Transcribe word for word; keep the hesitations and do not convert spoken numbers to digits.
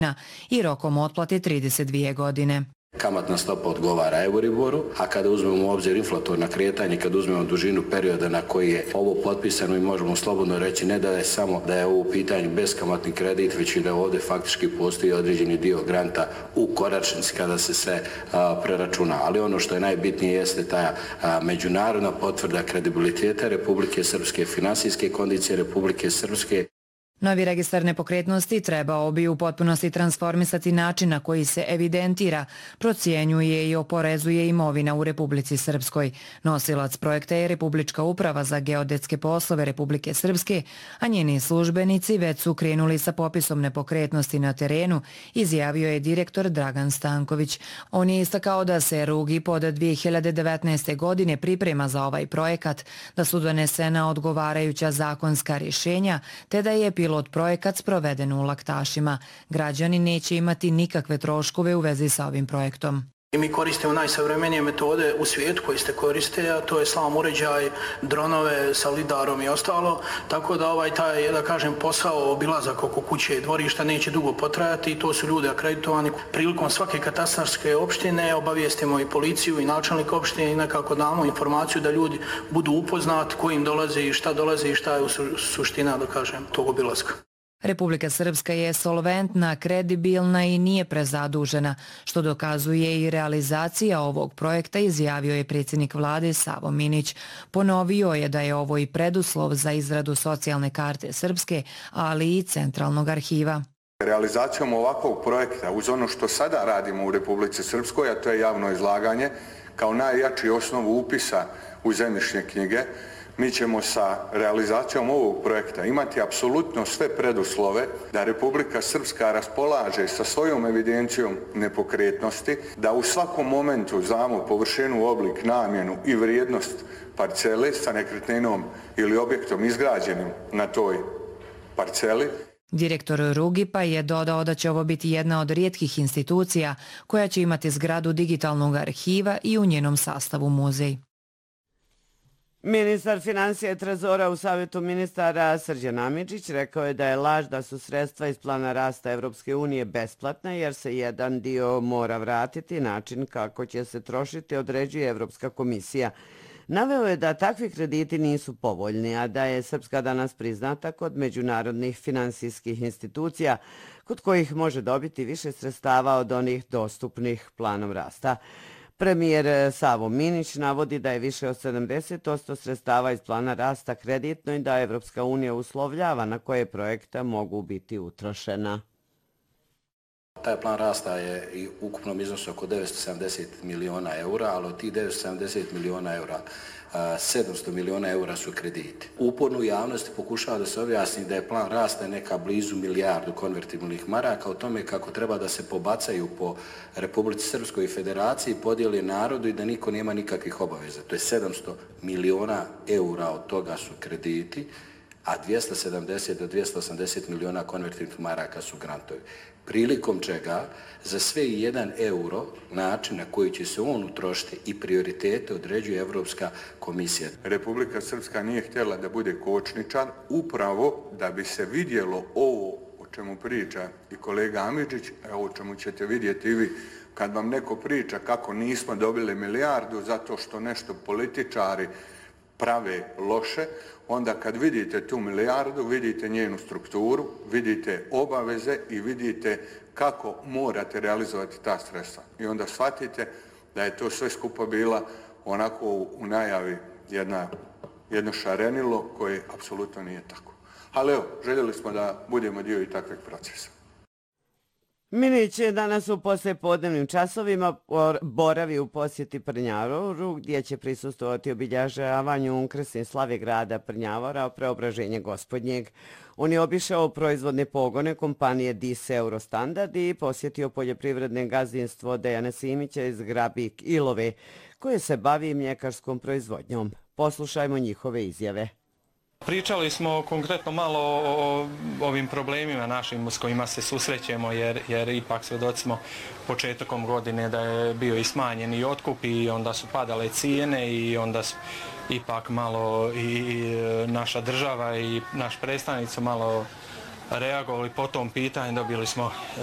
i rokom otplate trideset dvije godine. Kamatna stopa odgovara Euriboru, a kada uzmemo u obzir inflatorna kretanja, kada uzmemo dužinu perioda na koji je ovo potpisano, mi možemo slobodno reći ne da je samo da je ovo u pitanju beskamatni kredit, već i da ovdje faktički postoji određeni dio granta u konačnici kada se sve a, preračuna. Ali ono što je najbitnije jeste ta a, međunarodna potvrda kredibiliteta Republike Srpske, finansijske kondicije Republike Srpske. Novi registar nepokretnosti trebao bi u potpunosti transformisati način na koji se evidentira, procjenjuje i oporezuje imovina u Republici Srpskoj. Nosilac projekta je Republička uprava za geodetske poslove Republike Srpske, a njeni službenici već su krenuli sa popisom nepokretnosti na terenu, izjavio je direktor Dragan Stanković. On je istakao da se Rugi pod dvije hiljade devetnaeste. godine priprema za ovaj projekat, da su donesena odgovarajuća zakonska rješenja, te da je pilot projekat sproveden u Laktašima. Građani neće imati nikakve troškove u vezi sa ovim projektom. I mi koristimo najsavremenije metode u svijetu koje ste koriste, a to je slam uređaj, dronove sa lidarom i ostalo, tako da ovaj taj, da kažem, posao obilazak oko kuće i dvorišta neće dugo potrajati i to su ljudi akreditovani. Prilikom svake katastarske opštine obavijestimo i policiju i načelnik opštine i nekako damo informaciju da ljudi budu upoznati kojim dolaze i šta dolaze i šta je u suština, da kažem, tog obilazka. Republika Srpska je solventna, kredibilna i nije prezadužena, što dokazuje i realizacija ovog projekta, izjavio je predsjednik vlade Savo Minić. Ponovio je da je ovo i preduslov za izradu socijalne karte Srpske, ali i centralnog arhiva. Realizacijom ovakvog projekta, uz ono što sada radimo u Republici Srpskoj, a to je javno izlaganje, kao najjači osnov upisa u zemljišne knjige, mi ćemo sa realizacijom ovog projekta imati apsolutno sve preduslove da Republika Srpska raspolaže sa svojom evidencijom nepokretnosti, da u svakom momentu znamo površinu, oblik, namjenu i vrijednost parcele sa nekretninom ili objektom izgrađenim na toj parceli. Direktor Rugipa je dodao da će ovo biti jedna od rijetkih institucija koja će imati zgradu digitalnog arhiva i u njenom sastavu muzej. Ministar financija i trezora u Savjetu ministara Srđan Amidžić rekao je da je laž da su sredstva iz plana rasta Evropske unije besplatna jer se jedan dio mora vratiti, način kako će se trošiti određuje Evropska komisija. Naveo je da takvi krediti nisu povoljni, a da je Srpska danas priznata kod međunarodnih finansijskih institucija, kod kojih može dobiti više sredstava od onih dostupnih planom rasta. Premijer Savo Minić navodi da je više od sedamdeset posto sredstava iz plana rasta kreditno i da Evropska unija uslovljava na koje projekta mogu biti utrošena. Taj plan rasta je i u ukupnom iznosu oko devetsto sedamdeset miliona eura, ali od tih devetsto sedamdeset miliona eura sedamsto miliona eura su krediti. Uporno u javnosti pokušava da se objasni da je plan rasta neka blizu milijardu konvertibilnih maraka o tome kako treba da se pobacaju po Republici Srpskoj i Federaciji, podijeli narodu i da niko nema nikakvih obaveza. To je sedamsto miliona eura, od toga su krediti, a dvjesto sedamdeset do dvjesto osamdeset miliona konvertibilnih maraka su grantovi. Prilikom čega za sve i jedan euro način na koji će se on utrošiti i prioritete određuje Evropska komisija. Republika Srpska nije htjela da bude kočničar upravo da bi se vidjelo ovo o čemu priča i kolega Amidžić, a o čemu ćete vidjeti i vi kad vam neko priča kako nismo dobili milijardu zato što nešto političari prave loše, onda kad vidite tu milijardu, vidite njenu strukturu, vidite obaveze i vidite kako morate realizovati ta sredstva. I onda shvatite da je to sve skupo bila onako u najavi jedna, jedno šarenilo koje apsolutno nije tako. Ali evo, željeli smo da budemo dio i takvih procesa. Minić je danas u poslijepodnevnim časovima boravi u posjeti Prnjavoru, gdje će prisustvovati obilježavanju krsne slave grada Prnjavora, Preobraženje Gospodnjeg. On je obišao proizvodne pogone kompanije D I S Eurostandard i posjetio poljoprivredne gazdinstvo Dejana Simića iz Grabik Ilove, koje se bavi mljekarskom proizvodnjom. Poslušajmo njihove izjave. Pričali smo konkretno malo o ovim problemima našim s kojima se susrećemo, jer, jer ipak svjedoci smo početkom godine da je bio i smanjen i otkup i onda su padale cijene i onda su ipak malo i naša država i naš predstavnik su malo reagovali po tom pitanju, dobili smo